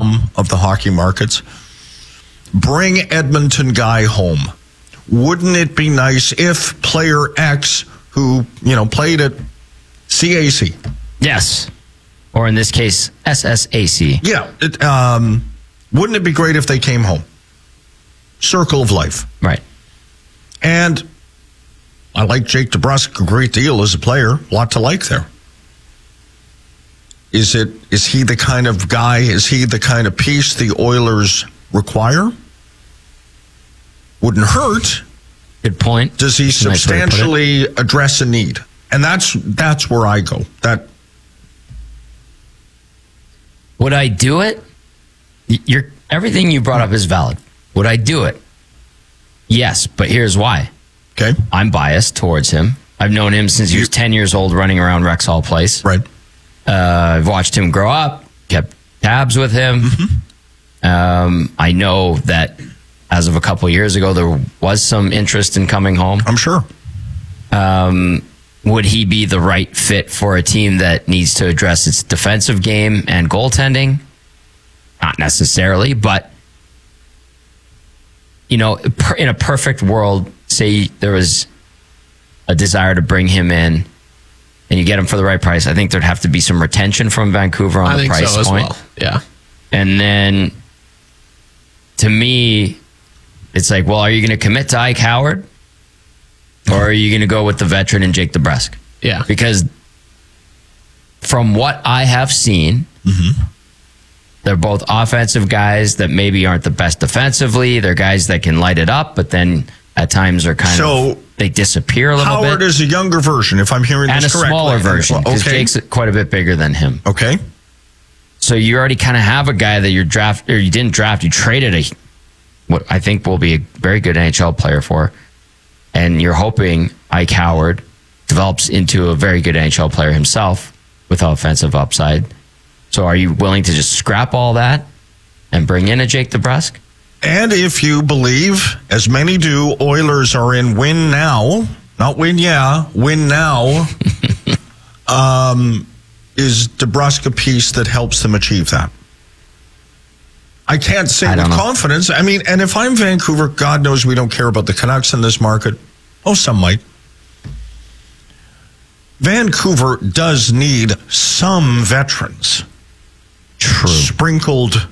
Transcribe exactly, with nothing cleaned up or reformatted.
some of the hockey markets. Bring Edmonton guy home. Wouldn't it be nice if player X, who, you know, played at C A C. Yes. Or in this case, S S A C. Yeah. It, um, wouldn't it be great if they came home? Circle of life. Right. And I like Jake DeBrusk a great deal as a player. A lot to like there. Is it? Is he the kind of guy, is he the kind of piece the Oilers require? Wouldn't hurt. Good point. Does he That's a nice way to put it. substantially address a need? And that's that's where I go. That Would I do it? Y- You're, everything you brought up is valid. Would I do it? Yes, but here's why. okay, I'm biased towards him. I've known him since he was ten years old running around Rexall Place. right? Uh, I've watched him grow up, kept tabs with him. Mm-hmm. Um, I know that as of a couple of years ago, there was some interest in coming home. I'm sure. Um, would he be the right fit for a team that needs to address its defensive game and goaltending? Not necessarily, but you know, per- in a perfect world, say there was a desire to bring him in and you get him for the right price, I think there'd have to be some retention from Vancouver on I the think price so as point. well. Yeah. And then to me, it's like, well, are you going to commit to Ike Howard? Or are you going to go with the veteran and Jake DeBrusk? Yeah. Because from what I have seen, Mm-hmm. they're both offensive guys that maybe aren't the best defensively. They're guys that can light it up, but then at times are kind So, of, they disappear a little Howard bit. is a younger version, if I'm hearing And a this correctly. smaller version, because Okay. Jake's quite a bit bigger than him. Okay. So you already kind of have a guy that you're draft, or you didn't draft, you traded a, what I think will be a very good N H L player for. And you're hoping Ike Howard develops into a very good N H L player himself with offensive upside. So are you willing to just scrap all that and bring in a Jake DeBrusk? And if you believe, as many do, Oilers are in win now, not win yeah, win now, um, is DeBrusk a piece that helps them achieve that? I can't say I with don't know. confidence. I mean, and if I'm Vancouver, God knows we don't care about the Canucks in this market. Oh, some might. Vancouver does need some veterans. True. Sprinkled